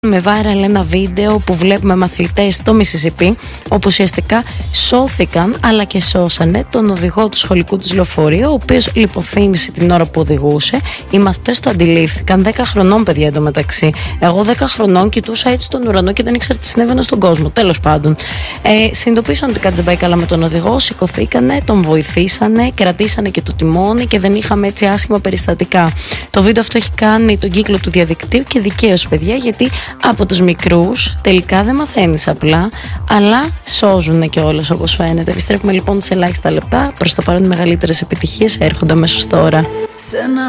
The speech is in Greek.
με viral ένα βίντεο που βλέπουμε μαθητές στο Μισισιπί, όπου ουσιαστικά σώθηκαν αλλά και σώσανε τον οδηγό του σχολικού του λεωφορείου, ο οποίος λιποθύμησε την ώρα που οδηγούσε. Οι μαθητές το αντιλήφθηκαν, 10 χρονών παιδιά εντωμεταξύ. Εγώ 10 χρονών κοιτούσα έτσι τον ουρανό και δεν ήξερα τι συνέβαινε στον κόσμο. Τέλος πάντων, συνειδητοποίησαν ότι κάτι δεν πάει καλά με τον οδηγό, σηκωθήκανε, τον βοηθήσανε, κρατήσανε και το τιμόνι και δεν είχαμε έτσι άσχημα περιστατικά. Το βίντεο αυτό έχει κάνει τον κύκλο του διαδικτύου και δικαίως, παιδιά, γιατί από τους μικρούς τελικά δεν μαθαίνεις απλά, αλλά σώζουν κιόλας όπως φαίνεται. Επιστρέφουμε λοιπόν σε ελάχιστα λεπτά. Προς το παρόν οι μεγαλύτερες επιτυχίες έρχονται αμέσως τώρα.